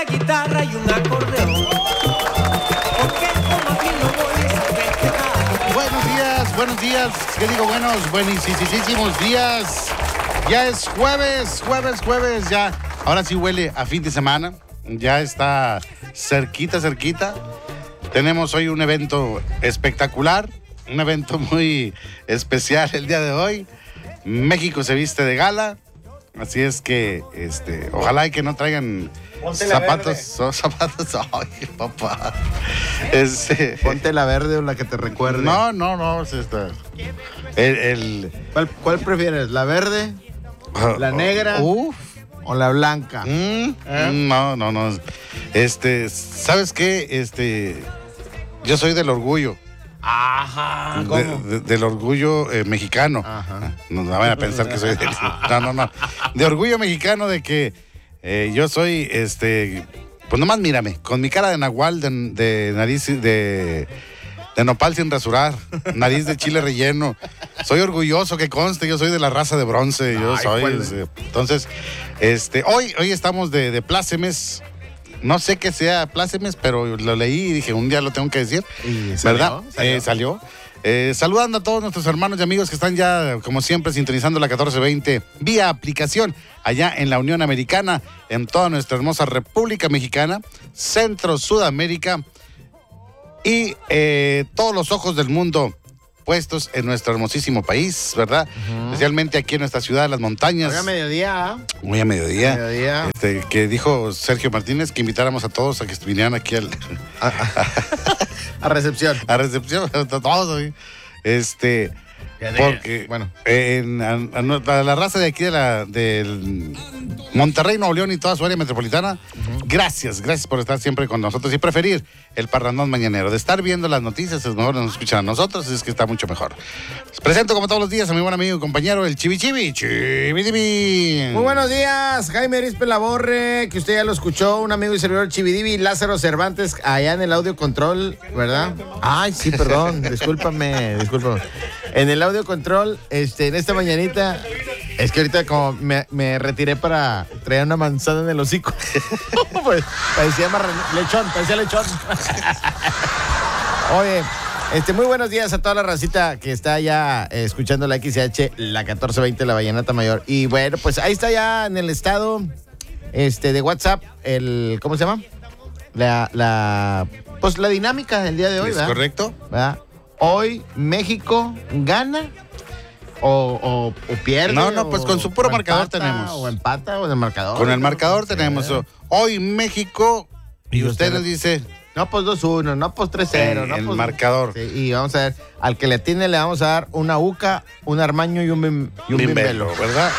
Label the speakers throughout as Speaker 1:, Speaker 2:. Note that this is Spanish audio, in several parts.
Speaker 1: una guitarra y un acordeón. Porque como aquí no voy a festejar.
Speaker 2: Buenos días, ¿qué digo? Buenísimos días. Ya es jueves, ya. Ahora sí huele a fin de semana, ya está cerquita. Tenemos hoy un evento espectacular, un evento muy especial el día de hoy. México se viste de gala, así es que ojalá y que no traigan zapatos. Ay, papá.
Speaker 3: Ponte la verde o la que te recuerde.
Speaker 2: No, es esta.
Speaker 3: ¿Cuál prefieres? ¿La verde? ¿La negra? ¿O la blanca?
Speaker 2: No. ¿Sabes qué? Yo soy del orgullo.
Speaker 3: Ajá. ¿Cómo?
Speaker 2: Del orgullo mexicano.
Speaker 3: Ajá.
Speaker 2: No van a pensar que soy del... No. De orgullo mexicano de que yo soy, pues nomás mírame, con mi cara de nahual, de nariz de nopal sin rasurar, nariz de chile relleno. Soy orgulloso, que conste, yo soy de la raza de bronce. Entonces, hoy estamos de plácemes. No sé qué sea plácemes, pero lo leí y dije, un día lo tengo que decir.
Speaker 3: ¿Y
Speaker 2: ¿verdad? Salió. Saludando a todos nuestros hermanos y amigos que están ya, como siempre, sintonizando la 1420 vía aplicación allá en la Unión Americana, en toda nuestra hermosa República Mexicana, Centro, Sudamérica y todos los ojos del mundo puestos en nuestro hermosísimo país, ¿verdad? Especialmente aquí en nuestra ciudad de las montañas.
Speaker 3: Hoy a mediodía.
Speaker 2: Muy a mediodía. Que dijo Sergio Martínez que invitáramos a todos a que vinieran aquí
Speaker 3: A recepción.
Speaker 2: a recepción, a todos hoy. Porque,
Speaker 3: bueno,
Speaker 2: a la raza de aquí del Monterrey, Nuevo León y toda su área metropolitana, gracias por estar siempre con nosotros y preferir el parrandón mañanero. De estar viendo las noticias, es mejor nos escuchan a nosotros, es que está mucho mejor. Les presento como todos los días a mi buen amigo y compañero, el Chividivi.
Speaker 3: Muy buenos días, Jaime Arispe Laborre, que usted ya lo escuchó, un amigo y servidor Chividivi, Lázaro Cervantes, allá en el audio control, ¿verdad? Ay, sí, perdón, discúlpame. En el audio control, en esta mañanita, es que ahorita como me retiré para traer una manzana en el hocico. Pues parecía lechón. Oye, muy buenos días a toda la racita que está ya escuchando la XH, la 1420, la Vallenata Mayor. Y bueno, pues ahí está ya en el estado de WhatsApp, ¿cómo se llama? La dinámica del día de hoy,
Speaker 2: ¿Es
Speaker 3: ¿verdad?
Speaker 2: correcto?
Speaker 3: ¿Verdad? Hoy México gana o pierde.
Speaker 2: No, pues con su puro marcador
Speaker 3: empata,
Speaker 2: tenemos.
Speaker 3: O empata o en el marcador.
Speaker 2: Con el marcador tenemos. Hoy México, y usted nos dice...
Speaker 3: No, pues 2-1, no, pues 3-0. No,
Speaker 2: el
Speaker 3: pues,
Speaker 2: marcador.
Speaker 3: Sí, y vamos a ver, al que le tiene le vamos a dar una UCA, un Armaño y un Bimbelo.
Speaker 2: ¿Verdad?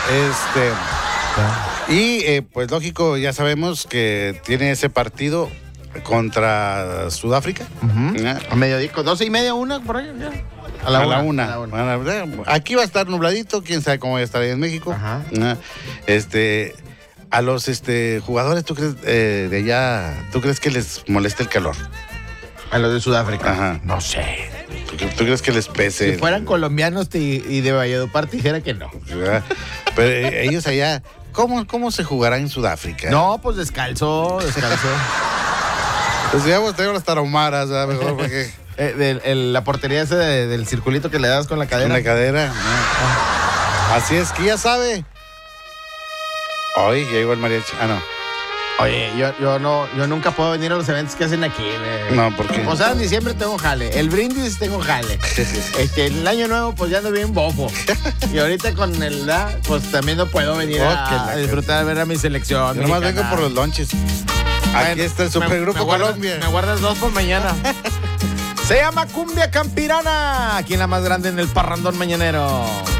Speaker 2: Y pues lógico, ya sabemos que tiene ese partido contra Sudáfrica.
Speaker 3: A mediodía, 12:30, 1 por ahí. Ya.
Speaker 2: A la una. Aquí va a estar nubladito, quién sabe cómo va a estar ahí en México.
Speaker 3: Ajá.
Speaker 2: A los jugadores, ¿tú crees de allá, tú crees que les moleste el calor?
Speaker 3: A los de Sudáfrica.
Speaker 2: Ajá.
Speaker 3: No sé.
Speaker 2: ¿Tú crees que les pese?
Speaker 3: Si fueran colombianos y de Valledupar, dijera que no.
Speaker 2: Pero ellos allá, ¿cómo se jugará en Sudáfrica?
Speaker 3: No, pues descalzo.
Speaker 2: Pues digamos, tengo las tarahumaras, ¿verdad? Mejor porque...
Speaker 3: la portería esa del circulito que le das con la cadera.
Speaker 2: Con la cadera. No. Así es que ya sabe. Hoy llegó el mariachi. No.
Speaker 3: Oye, yo nunca puedo venir a los eventos que hacen aquí.
Speaker 2: No, ¿por qué?
Speaker 3: O sea, en diciembre tengo jale. El brindis tengo jale. El año nuevo, pues ya ando bien bofo. Y ahorita con pues también no puedo venir a disfrutar de ver a mi selección.
Speaker 2: Yo nomás vengo por los lonches. Aquí está el Supergrupo Colombia.
Speaker 3: Me guardas 2 por mañana. Se llama Cumbia Campirana. Aquí en la más grande en el parrandón mañanero.